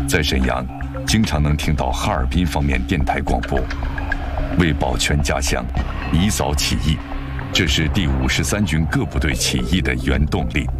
在沈阳，经常能听到哈尔滨方面电台广播，为保全家乡，以扫起义，这是第53军各部队起义的原动力。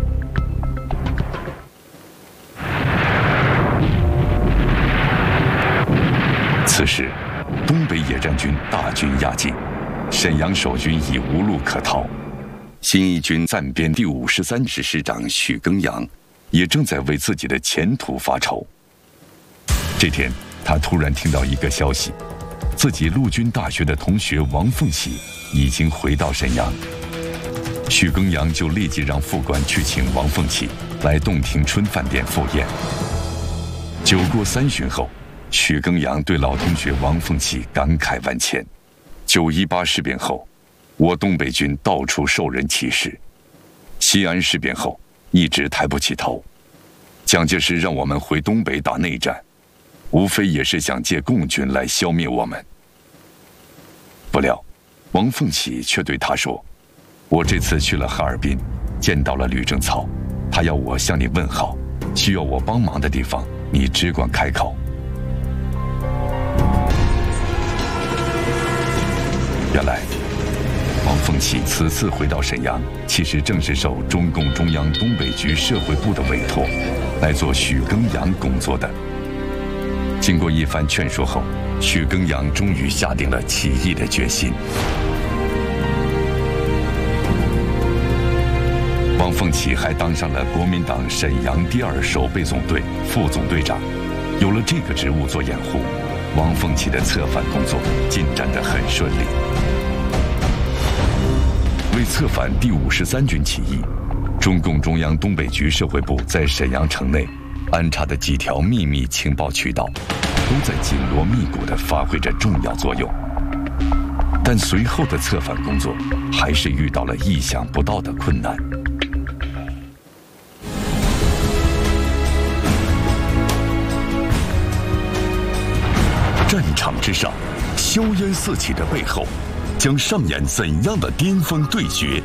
此时，东北野战军大军压境，沈阳守军已无路可逃。新一军暂编第53师师长许耕阳，也正在为自己的前途发愁。这天，他突然听到一个消息，自己陆军大学的同学王凤喜已经回到沈阳。许耕阳就立即让副官去请王凤喜来洞庭春饭店赴宴。酒过3巡后，许耕阳对老同学王凤喜感慨万千。9·18事变后，我东北军到处受人歧视。西安事变后，一直抬不起头。蒋介石让我们回东北打内战，无非也是想借共军来消灭我们。不料，王凤喜却对他说：“我这次去了哈尔滨，见到了吕正操，他要我向你问好，需要我帮忙的地方，你只管开口。”原来，王凤喜此次回到沈阳，其实正是受中共中央东北局社会部的委托，来做许耕阳工作的。经过一番劝说后，许耕阳终于下定了起义的决心。王凤喜还当上了国民党沈阳第2守备总队副总队长。有了这个职务做掩护，王凤喜的策反工作进展得很顺利。为策反第53军起义，中共中央东北局社会部在沈阳城内安插的几条秘密情报渠道，都在紧锣密鼓地发挥着重要作用。但随后的策反工作还是遇到了意想不到的困难。战场之上，硝烟四起的背后，将上演怎样的巅峰对决？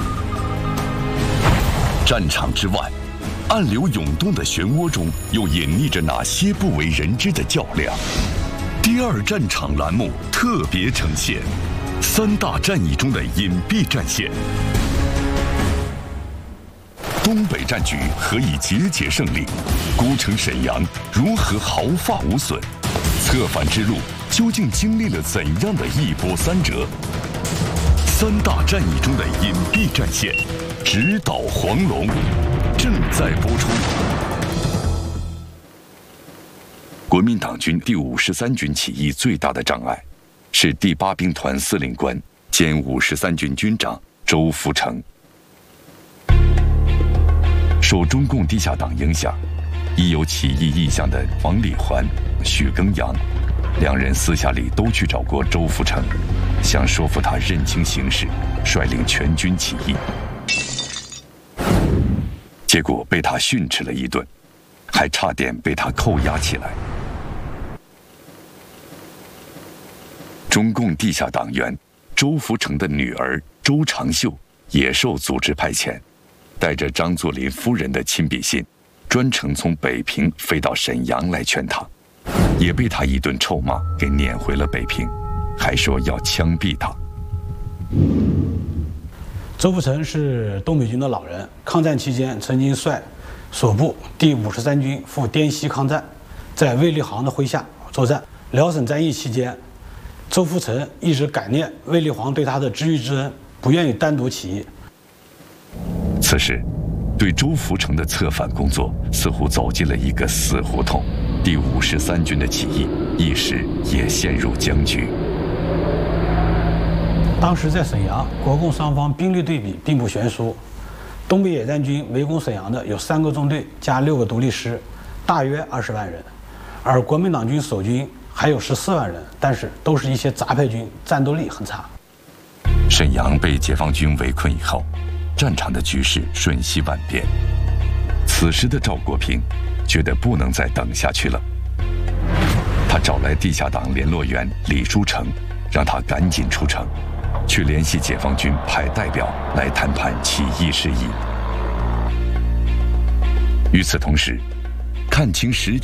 战场之外，暗流涌动的漩涡中，又隐匿着哪些不为人知的较量？第2战场栏目特别呈现3大战役中的隐蔽战线。东北战局何以节节胜利？孤城沈阳如何毫发无损？策反之路究竟经历了怎样的一波三折？3大战役中的隐蔽战线，直捣黄龙，正在播出。国民党军第53军起义最大的障碍，是第8兵团司令官兼53军军长周福成。受中共地下党影响，已有起义意向的王礼环、许耕阳2人私下里都去找过周福成，想说服他认清形势，率领全军起义。结果被他训斥了一顿，还差点被他扣押起来。中共地下党员周福成的女儿周长秀也受组织派遣，带着张作霖夫人的亲笔信，专程从北平飞到沈阳来劝他，也被他一顿臭骂给撵回了北平，还说要枪毙他。 周福成是东北军的老人，抗战期间曾经率所部第53军赴滇西抗战，在卫立煌的麾下作战。辽沈战役期间，周福成一直感念卫立煌对他的知遇之恩，不愿意单独起义。 此时，对周福成的策反工作似乎走进了一个死胡同，第53军的起义一时也陷入僵局。 当时在沈阳，国共双方兵力对比并不悬殊。东北野战军围攻沈阳的有3个中队加6个独立师，大约20万人，而国民党军守军还有14万人，但是都是一些杂派军，战斗力很差。 沈阳被解放军围困以后，战场的局势瞬息万变。此时的赵国平觉得不能再等下去了，他找来地下党联络员李书成，让他赶紧出城，去联系解放军派代表来谈判起义事宜。与此同时，看清时局